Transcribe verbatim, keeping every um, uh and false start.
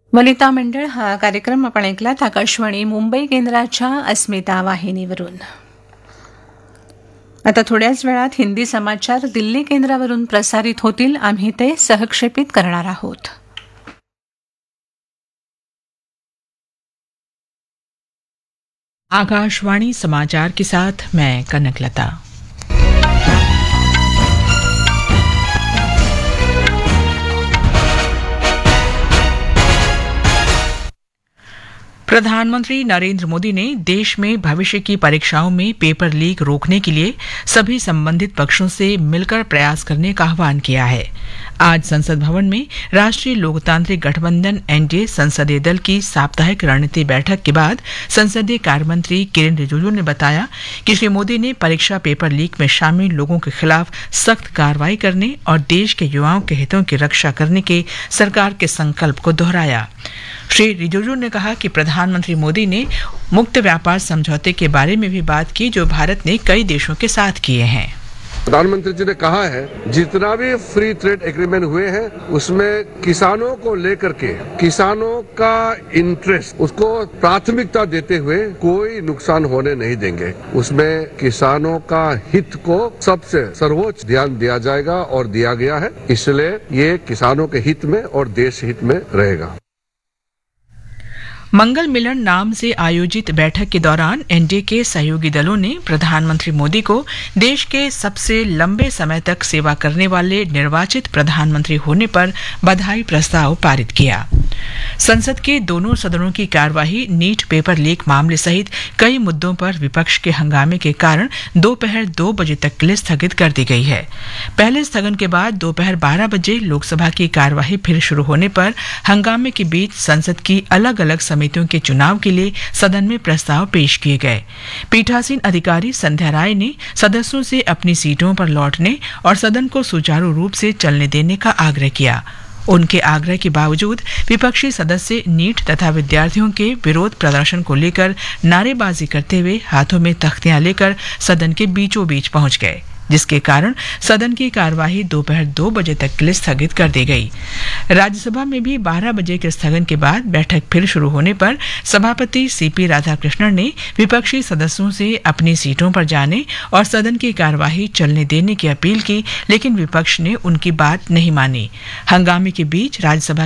वनिता मंडळ हा कार्यक्रम आपण ऐकलात आकाशवाणी मुंबई केंद्राच्या अस्मिता वाहिनीवरून. आता थोड्याच वेळात हिंदी समाचार दिल्ली केंद्रावरून प्रसारित होतील. आम्ही ते सहक्षेपित करणार आहोत. आकाशवाणी समाचार के साथ मैं कनकलता. प्रधानमंत्री नरेंद्र मोदी ने देश में भविष्य की परीक्षाओं में पेपर लीक रोकने के लिए सभी संबंधित पक्षों से मिलकर प्रयास करने का आह्वान किया है. आज संसद भवन में राष्ट्रीय लोकतांत्रिक गठबंधन एनडीए संसदीय दल की साप्ताहिक रणनीति बैठक के बाद संसदीय कार्य मंत्री किरेन रिजिजू ने बताया कि श्री मोदी ने परीक्षा पेपर लीक में शामिल लोगों के खिलाफ सख्त कार्रवाई करने और देश के युवाओं के हितों की रक्षा करने के सरकार के संकल्प को दोहराया. श्री रिजिजू ने कहा कि प्रधानमंत्री मोदी ने मुक्त व्यापार समझौते के बारे में भी बात की जो भारत ने कई देशों के साथ किए हैं. प्रधानमंत्री जी ने कहा है जितना भी फ्री ट्रेड एग्रीमेंट हुए हैं उसमें किसानों को लेकर के किसानों का इंटरेस्ट उसको प्राथमिकता देते हुए कोई नुकसान होने नहीं देंगे. उसमें किसानों का हित को सबसे सर्वोच्च ध्यान दिया जाएगा और दिया गया है. इसलिए ये किसानों के हित में और देश हित में रहेगा. मंगल मिलन नाम से आयोजित बैठक के दौरान एनडीए के सहयोगी दलों ने प्रधानमंत्री मोदी को देश के सबसे लंबे समय तक सेवा करने वाले निर्वाचित प्रधानमंत्री होने पर बधाई प्रस्ताव पारित किया. संसद के दोनों सदनों की कार्यवाही नीट पेपर लीक मामले सहित कई मुद्दों पर विपक्ष के हंगामे के कारण दोपहर दो बजे तक के लिए स्थगित कर दी गई है. पहले स्थगन के बाद दोपहर बारह बजे लोकसभा की कार्यवाही फिर शुरू होने पर हंगामे के बीच संसद की अलग अलग समितियों के चुनाव के लिए सदन में प्रस्ताव पेश किए गए. पीठासीन अधिकारी संध्या राय ने सदस्यों से अपनी सीटों पर लौटने और सदन को सुचारू रूप से चलने देने का आग्रह किया. उनके आग्रह के बावजूद विपक्षी सदस्य नीट तथा विद्यार्थियों के विरोध प्रदर्शन को लेकर नारेबाजी करते हुए हाथों में तख्तियां लेकर सदन के बीचों बीच पहुंच गए, जिसके कारण सदन की कार्यवाही दोपहर दो बजे तक के लिए स्थगित कर दी गई. राज्यसभा में भी बारह बजे के स्थगन के बाद बैठक फिर शुरू होने पर सभापति सीपी राधाकृष्णन ने विपक्षी सदस्यों से अपनी सीटों पर जाने और सदन की कार्यवाही चलने देने की अपील की, लेकिन विपक्ष ने उनकी बात नहीं मानी. हंगामे के बीच राज्यसभा